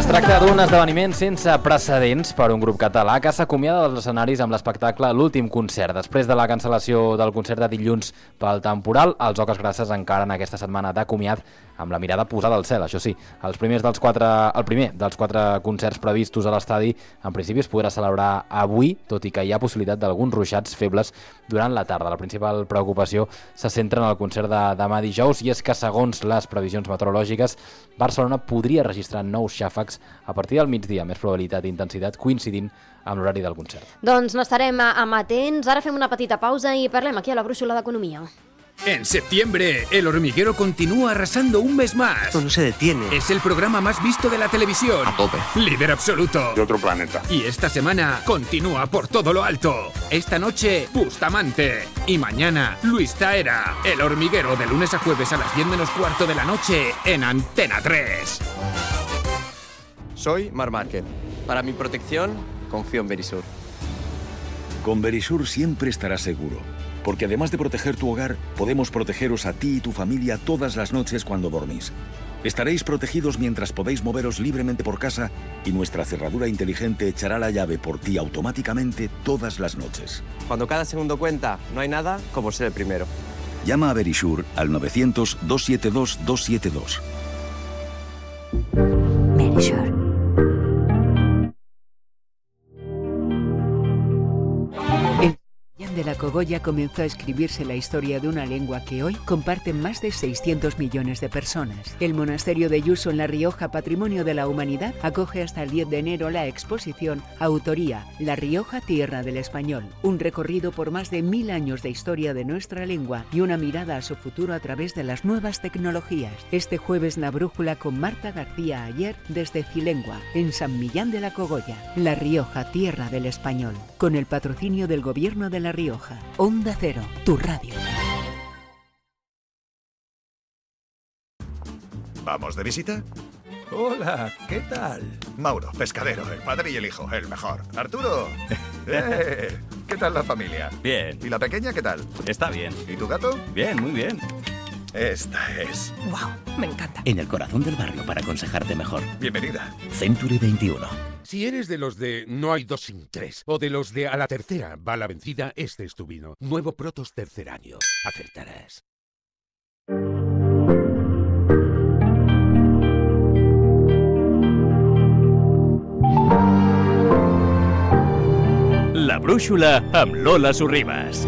Es tracta d'un esdeveniment sense precedents per un grup català que s'acomiada dels escenaris amb l'espectacle L'últim concert. Després de la cancel·lació del concert de dilluns pel temporal, els Oques Grasses encaren aquesta setmana de comiat amb la mirada posada al cel. Això sí, el primer dels quatre concerts previstos a l'estadi en principi es podrà celebrar avui, tot i que hi ha possibilitat d'alguns ruixats febles durant la tarda. La principal preocupació se centra en el concert de demà dijous, i és que, segons les previsions meteorològiques, Barcelona podria registrar nous xàfecs a partir del migdia, més probabilitat d'intensitat coincidint amb l'horari del concert. Doncs n'estarem amatents. Ara fem una petita pausa i parlem aquí a la Brúixola d'Economia. En septiembre, El Hormiguero continúa arrasando un mes más. Esto no se detiene. Es el programa más visto de la televisión. A tope. Líder absoluto. De otro planeta. Y esta semana continúa por todo lo alto. Esta noche, Bustamante. Y mañana, Luis Taera. El Hormiguero, de lunes a jueves a las 10 menos cuarto de la noche en Antena 3. Soy Mar Márquez. Para mi protección, confío en Verisur. Con Verisur siempre estarás seguro, porque además de proteger tu hogar, podemos protegeros a ti y tu familia todas las noches cuando dormís. Estaréis protegidos mientras podéis moveros libremente por casa, y nuestra cerradura inteligente echará la llave por ti automáticamente todas las noches. Cuando cada segundo cuenta, no hay nada como ser el primero. Llama a Verisur al 900-272-272. Verisur. De la Cogolla comenzó a escribirse la historia de una lengua que hoy comparten más de 600 millones de personas. El monasterio de Yuso en La Rioja, Patrimonio de la Humanidad, acoge hasta el 10 de enero la exposición Autoría, La Rioja, Tierra del Español. Un recorrido por más de 1000 años de historia de nuestra lengua y una mirada a su futuro a través de las nuevas tecnologías. Este jueves La Brújula con Marta García Ayer desde Cilengua, en San Millán de la Cogolla. La Rioja, Tierra del Español. Con el patrocinio del Gobierno de La Rioja. Onda Cero, tu radio. ¿Vamos de visita? Hola, ¿qué tal? Mauro, pescadero, el padre y el hijo, el mejor. Arturo, ¿qué tal la familia? Bien. ¿Y la pequeña qué tal? Está bien. ¿Y tu gato? Bien, muy bien. Esta es. ¡Wow! Me encanta. En el corazón del barrio para aconsejarte mejor. Bienvenida. Century 21. Si eres de los de no hay dos sin tres, o de los de a la tercera va la vencida, este es tu vino. Nuevo Protos tercer año. Acertarás. La Brúixola amb Lola Sorribas.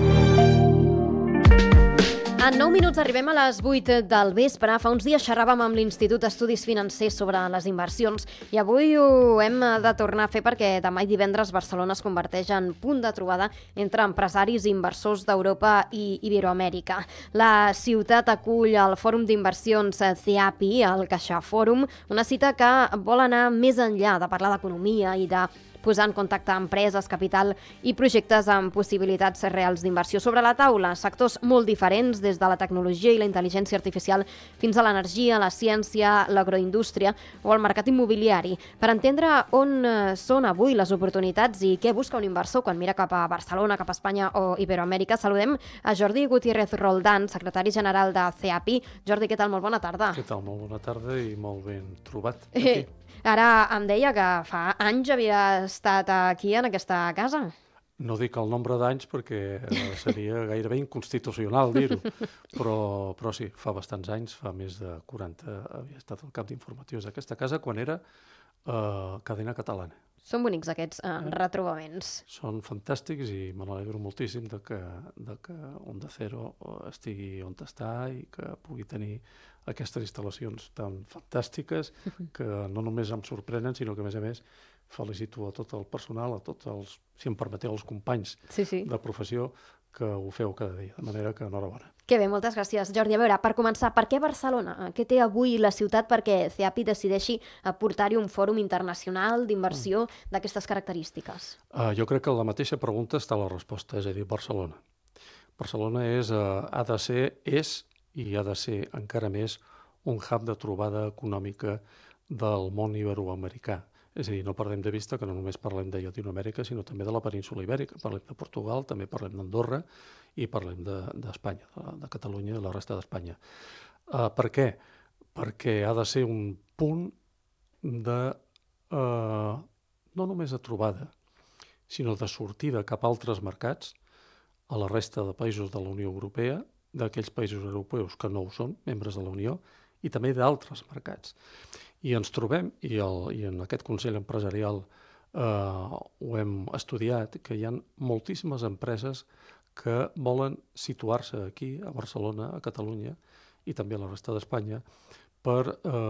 En 9 minuts arribem a les 8 del vespre. Fa uns dies xerràvem amb l'Institut d'Estudis Financers sobre les inversions i avui ho hem de tornar a fer perquè demà i divendres Barcelona es converteix en punt de trobada entre empresaris i inversors d'Europa i Iberoamèrica. La ciutat acull el Fòrum d'Inversions CEAPI, el Caixa Fòrum, una cita que vol anar més enllà de parlar d'economia i de posar en contacte empreses, capital i projectes amb possibilitats reals d'inversió. Sobre la taula, sectors molt diferents, des de la tecnologia i la intel·ligència artificial fins a l'energia, la ciència, l'agroindústria o el mercat immobiliari. Per entendre on són avui les oportunitats i què busca un inversor quan mira cap a Barcelona, cap a Espanya o Iberoamèrica, saludem a Jordi Gutiérrez Roldán, secretari general de CEAPI. Jordi, què tal? Molt bona tarda. Què tal? Molt bona tarda i molt ben trobat. Ara em deia que fa anys havia estat aquí, en aquesta casa. No dic el nombre d'anys perquè seria gairebé inconstitucional dir-ho, però sí, fa bastants anys, fa més de 40, havia estat el cap d'informatius d'aquesta casa quan era cadena catalana. Són bonics aquests retrobaments. Són fantàstics i me n'alegro moltíssim de que Onda Cero estigui on està i que pugui tenir aquestes instal·lacions tan fantàstiques que no només em sorprenen, sinó que a més felicito a tot el personal, a tots els, si em permeteu, els companys de professió que ho feu cada dia, de manera que enhorabona. Que bé, moltes gràcies, Jordi. A veure, per començar, per què Barcelona? Què té avui la ciutat perquè CEAPI decideixi portar-hi un fòrum internacional d'inversió d'aquestes característiques? Jo crec que en la mateixa pregunta està la resposta, és a dir, Barcelona. Barcelona ha de ser encara més un hub de trobada econòmica del món iberoamericà. És a dir, no perdem de vista que no només parlem de Llatinoamèrica, sinó també de la península ibèrica. Parlem de Portugal, també parlem d'Andorra i parlem d'Espanya, de Catalunya i de la resta d'Espanya. Per què? Perquè ha de ser un punt de no només de trobada, sinó de sortida cap a altres mercats, a la resta de països de la Unió Europea, d'aquells països europeus que no ho són, membres de la Unió, i també d'altres mercats. I ens trobem, i en aquest Consell Empresarial ho hem estudiat, que hi ha moltíssimes empreses que volen situar-se aquí, a Barcelona, a Catalunya, i també a la resta d'Espanya, per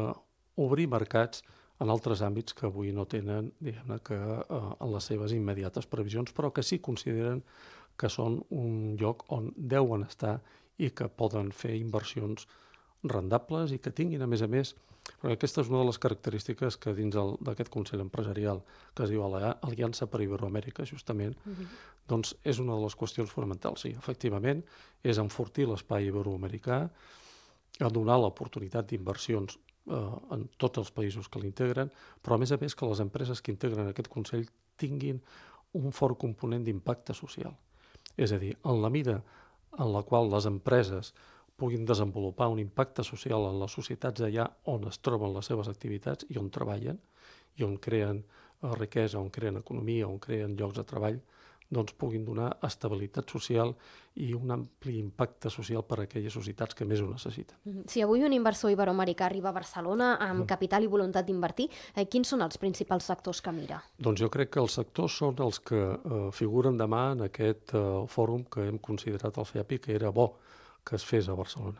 obrir mercats en altres àmbits que avui no tenen, diguem-ne, que en les seves immediates previsions, però que sí consideren que són un lloc on deuen estar i que poden fer inversions rendables i que tinguin, a més, perquè aquesta és una de les característiques que dins d'aquest Consell Empresarial, que es diu Aliança per Iberoamèrica, justament, doncs és una de les qüestions fonamentals. Sí, efectivament, és enfortir l'espai iberoamericà, a donar l'oportunitat d'inversions en tots els països que l'integren, però a més que les empreses que integren aquest Consell tinguin un fort component d'impacte social. És a dir, en la mida en la qual les empreses puguin desenvolupar un impacte social en les societats allà on es troben les seves activitats i on treballen, i on creen riquesa, on creen economia, on creen llocs de treball, doncs puguin donar estabilitat social i un ampli impacte social per a aquelles societats que més ho necessiten. Si avui un inversor iberoamericà arriba a Barcelona amb capital i voluntat d'invertir, quins són els principals sectors que mira? Doncs jo crec que els sectors són els que figuren demà en aquest fòrum que hem considerat al FEAPI que era bo que es fes a Barcelona.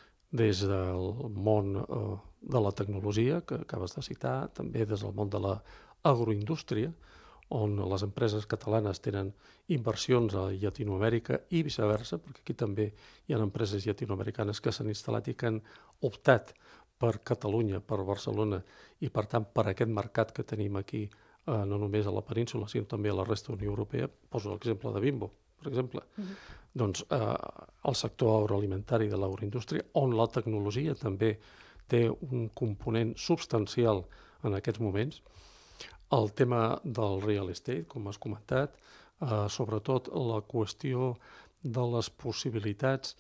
Des del món de la tecnologia, que acabes de citar, també des del món de l'agroindústria, on les empreses catalanes tenen inversions a Llatinoamèrica i viceversa, perquè aquí també hi ha empreses llatinoamericanes que s'han instal·lat i que han optat per Catalunya, per Barcelona, i per tant per aquest mercat que tenim aquí, no només a la península, sinó també a la resta de la Unió Europea. Poso l'exemple de Bimbo, per exemple. Doncs el sector agroalimentari de l'agroindústria, on la tecnologia també té un component substancial en aquests moments. El tema del real estate, com has comentat, sobretot la qüestió de les possibilitats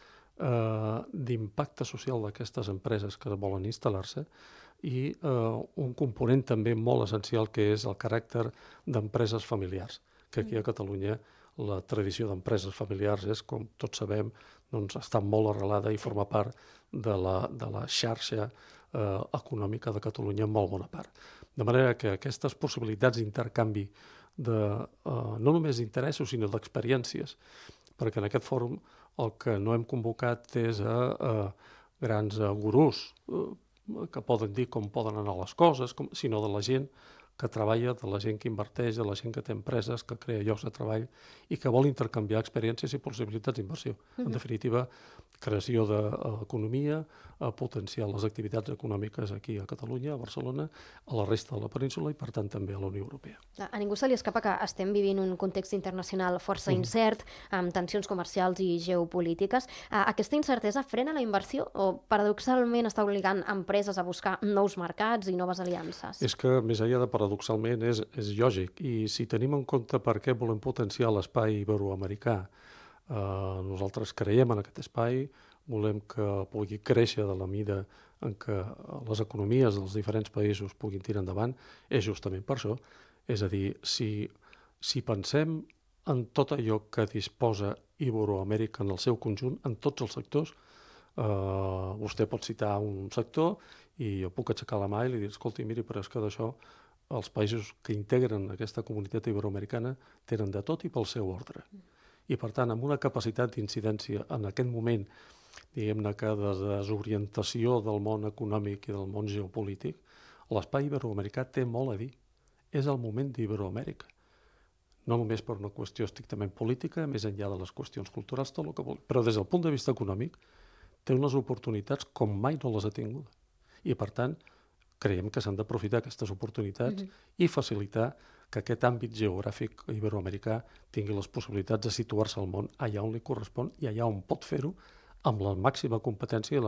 d'impacte social d'aquestes empreses que volen instal·lar-se i un component també molt essencial que és el caràcter d'empreses familiars, que aquí a Catalunya la tradició d'empreses familiars és, com tots sabem, doncs està molt arrelada i forma part de la xarxa econòmica de Catalunya en molt bona part. De manera que aquestes possibilitats d'intercanvi no només d'interessos, sinó d'experiències, perquè en aquest fòrum el que no hem convocat és a grans gurús que poden dir com poden anar les coses, sinó de la gent que treballa, de la gent que inverteix, de la gent que té empreses, que crea llocs de treball i que vol intercanviar experiències i possibilitats d'inversió. En definitiva, creació d'economia, potenciar les activitats econòmiques aquí a Catalunya, a Barcelona, a la resta de la península i, per tant, també a la Unió Europea. A ningú se li escapa que estem vivint un context internacional força incert, amb tensions comercials i geopolítiques. Aquesta incertesa frena la inversió o, paradoxalment, està obligant empreses a buscar nous mercats i noves aliances? És que, més enllà de paradoxalment, és lògic. I si tenim en compte per què volem potenciar l'espai iberoamericà, nosaltres creiem en aquest espai, volem que pugui créixer de la mida en què les economies dels diferents països puguin tirar endavant, és justament per això. És a dir, si pensem en tot allò que disposa Iberoamèrica en el seu conjunt, en tots els sectors, vostè pot citar un sector i jo puc aixecar la mà i li dir, escolti, miri, però és que d'això els països que integren aquesta comunitat iberoamericana tenen de tot i pel seu ordre. I, per tant, amb una capacitat d'incidència en aquest moment, diguem-ne que de desorientació del món econòmic i del món geopolític, l'espai iberoamericà té molt a dir. És el moment d'Iberoamèrica. No només per una qüestió estrictament política, més enllà de les qüestions culturals, tot el que vol. Però des del punt de vista econòmic té unes oportunitats com mai no les ha tingut. I, per tant, creiem que s'han d'aprofitar aquestes oportunitats i facilitar que aquest àmbit geogràfic iberoamericà tingui les possibilitats de situar-se al món allà on li correspon i allà on pot fer-ho amb la màxima competència i la